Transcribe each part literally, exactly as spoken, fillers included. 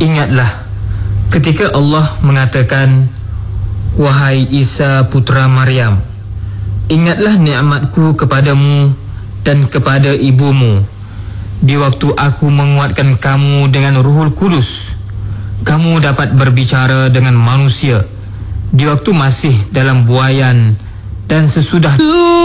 Ingatlah ketika Allah mengatakan, "Wahai Isa putra Maryam, ingatlah nikmatku kepadamu dan kepada ibumu. Di waktu aku menguatkan kamu dengan Ruhul Kudus, kamu dapat berbicara dengan manusia di waktu masih dalam buayan dan sesudah."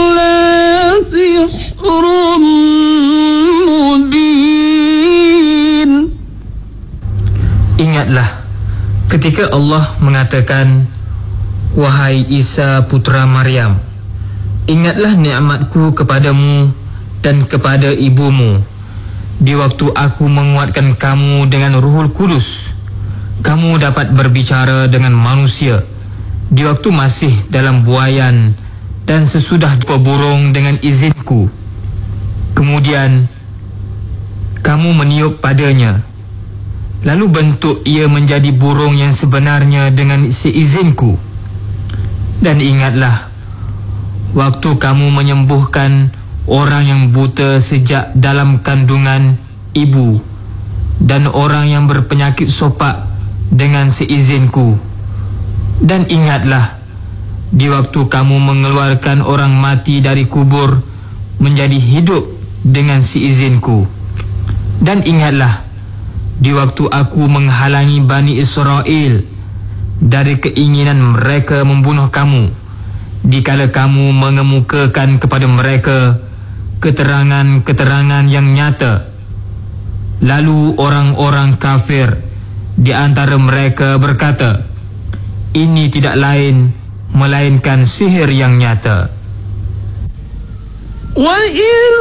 Ingatlah ketika Allah mengatakan, "Wahai Isa putra Maryam, ingatlah nikmatku kepadamu dan kepada ibumu. Di waktu aku menguatkan kamu dengan Ruhul Kudus, kamu dapat berbicara dengan manusia di waktu masih dalam buayan dan sesudah berburung dengan izinku. Kemudian kamu meniup padanya, lalu bentuk ia menjadi burung yang sebenarnya dengan seizinku. Dan ingatlah waktu kamu menyembuhkan orang yang buta sejak dalam kandungan ibu dan orang yang berpenyakit sopak dengan seizinku. Dan ingatlah di waktu kamu mengeluarkan orang mati dari kubur menjadi hidup dengan seizinku. Dan ingatlah di waktu aku menghalangi Bani Israel dari keinginan mereka membunuh kamu, dikala kamu mengemukakan kepada mereka keterangan-keterangan yang nyata. Lalu orang-orang kafir di antara mereka berkata, "Ini tidak lain melainkan sihir yang nyata."